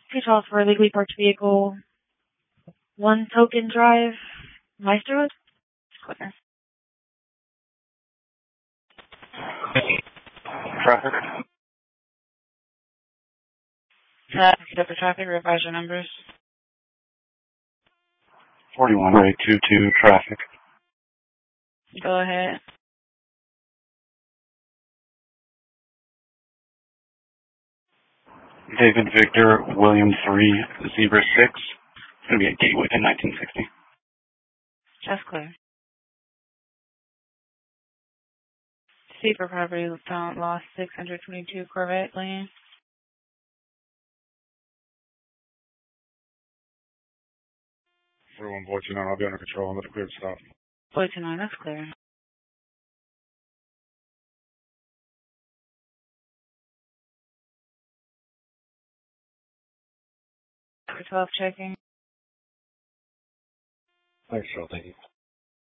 312 for illegally parked vehicle. 1 Token Drive, Meisterwood. Clear. Traffic. Pick up the traffic, revise your numbers. 41-22 traffic. Go ahead. David Victor, William 3, Zebra 6. It's going to be at Gateway in 1960. Just clear. Seeker property found lost 622 Corvette lane. 41 Boy 29, I'll be under control. I'm going to clear the stop. Boy 29, that's clear. For 12 checking. Thanks, Cheryl. Thank you.